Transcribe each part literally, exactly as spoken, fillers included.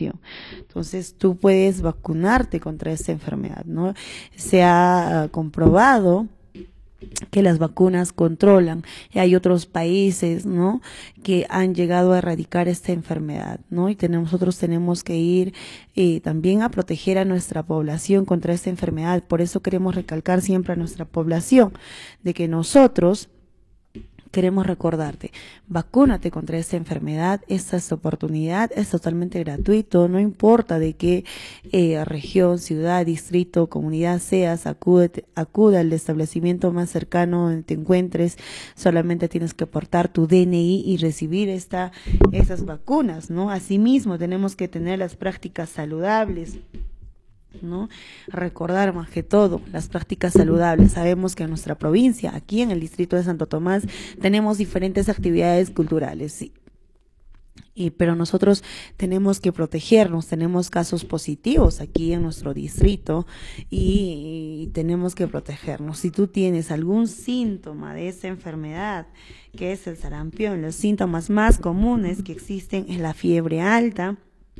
vacunación. Entonces tú puedes vacunarte contra esta enfermedad, ¿no? Se ha uh, comprobado que las vacunas controlan, y hay otros países, ¿no?, que han llegado a erradicar esta enfermedad, ¿no? Y tenemos, nosotros tenemos que ir eh, también a proteger a nuestra población contra esta enfermedad. Por eso queremos recalcar siempre a nuestra población de que nosotros queremos recordarte, vacúnate contra esta enfermedad. Esta es tu oportunidad, es totalmente gratuito, no importa de qué eh, región, ciudad, distrito, comunidad seas, acude, acude al establecimiento más cercano donde te encuentres, solamente tienes que aportar tu D N I y recibir esta, esas vacunas, ¿no? Asimismo, tenemos que tener las prácticas saludables, ¿no? Recordar más que todo las prácticas saludables. Sabemos que en nuestra provincia, aquí en el distrito de Santo Tomás, tenemos diferentes actividades culturales, sí. Y, pero nosotros tenemos que protegernos, tenemos casos positivos aquí en nuestro distrito y, y tenemos que protegernos. Si tú tienes algún síntoma de esa enfermedad, que es el sarampión, los síntomas más comunes que existen es la fiebre alta,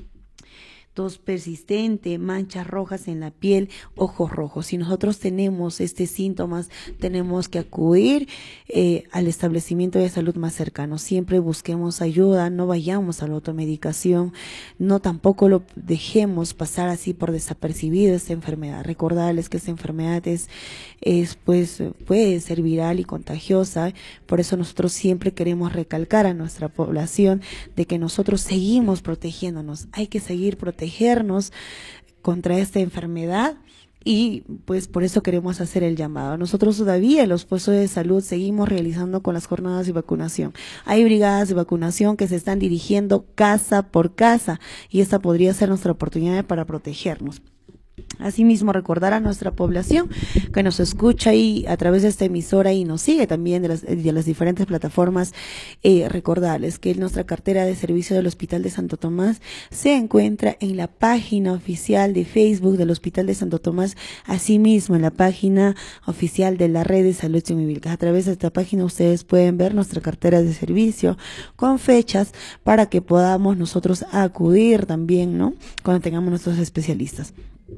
tos persistente, manchas rojas en la piel, ojos rojos. Si nosotros tenemos estos síntomas, tenemos que acudir eh, al establecimiento de salud más cercano. Siempre busquemos ayuda, no vayamos a la automedicación, no tampoco lo dejemos pasar así por desapercibido esta enfermedad. Recordarles que esta enfermedad es, es pues puede ser viral y contagiosa. Por eso nosotros siempre queremos recalcar a nuestra población de que nosotros seguimos protegiéndonos. Hay que seguir protegiéndonos protegernos contra esta enfermedad y pues por eso queremos hacer el llamado. Nosotros todavía en los puestos de salud seguimos realizando con las jornadas de vacunación. Hay brigadas de vacunación que se están dirigiendo casa por casa y esta podría ser nuestra oportunidad para protegernos. Asimismo, recordar a nuestra población que nos escucha y a través de esta emisora y nos sigue también de las, de las diferentes plataformas, eh, recordarles que nuestra cartera de servicio del Hospital de Santo Tomás se encuentra en la página oficial de Facebook del Hospital de Santo Tomás, asimismo en la página oficial de la Red de Salud Chimivilcas. A través de esta página ustedes pueden ver nuestra cartera de servicio con fechas para que podamos nosotros acudir también, ¿no?, cuando tengamos nuestros especialistas.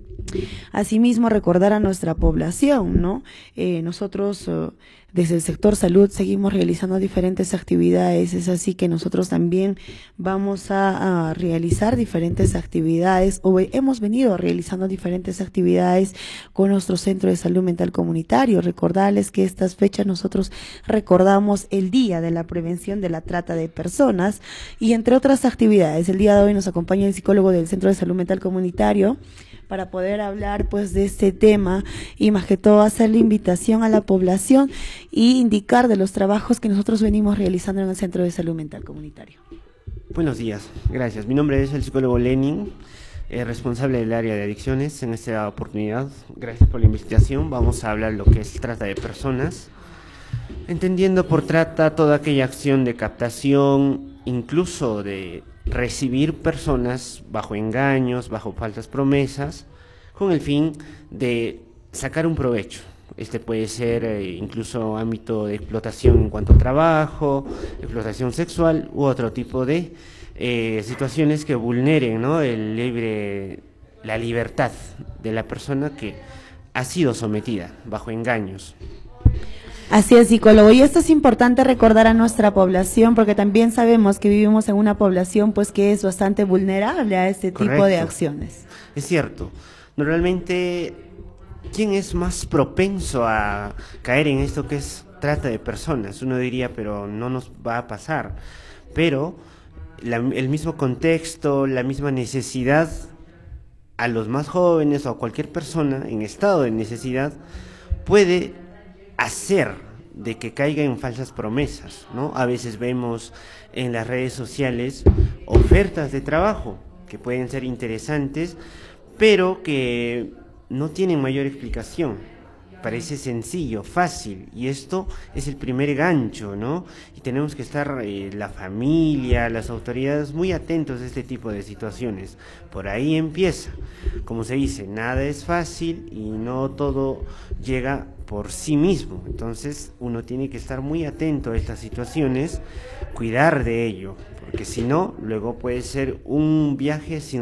Asimismo, recordar a nuestra población, ¿no? Eh, nosotros uh, desde el sector salud seguimos realizando diferentes actividades, es así que nosotros también vamos a, a realizar diferentes actividades o hemos venido realizando diferentes actividades con nuestro centro de salud mental comunitario. Recordarles que estas fechas nosotros recordamos el Día de la Prevención de la Trata de Personas y entre otras actividades. El día de hoy nos acompaña el psicólogo del Centro de Salud Mental Comunitario para poder hablar pues de este tema y más que todo hacer la invitación a la población y indicar de los trabajos que nosotros venimos realizando en el Centro de Salud Mental Comunitario. Buenos días, gracias. Mi nombre es el psicólogo Lenin, eh, responsable del área de adicciones. En esta oportunidad, gracias por la invitación, vamos a hablar lo que es trata de personas, entendiendo por trata toda aquella acción de captación, incluso de recibir personas bajo engaños, bajo falsas promesas, con el fin de sacar un provecho. Este puede ser eh, incluso ámbito de explotación en cuanto a trabajo, explotación sexual u otro tipo de eh, situaciones que vulneren, ¿no?, el libre, la libertad de la persona que ha sido sometida bajo engaños. Así es, psicólogo, y esto es importante recordar a nuestra población porque también sabemos que vivimos en una población pues que es bastante vulnerable a este Correcto. tipo de acciones. Es cierto, normalmente, ¿quién es más propenso a caer en esto que es trata de personas? Uno diría, pero no nos va a pasar, pero la, el mismo contexto, la misma necesidad a los más jóvenes o a cualquier persona en estado de necesidad puede hacer de que caiga en falsas promesas, ¿no? A veces vemos en las redes sociales ofertas de trabajo que pueden ser interesantes, pero que no tienen mayor explicación. Parece sencillo, fácil, y esto es el primer gancho, ¿no? Y tenemos que estar eh, la familia, las autoridades muy atentos a este tipo de situaciones. Por ahí empieza. Como se dice, nada es fácil y no todo llega por sí mismo. Entonces uno tiene que estar muy atento a estas situaciones, cuidar de ello, porque si no, luego puede ser un viaje sin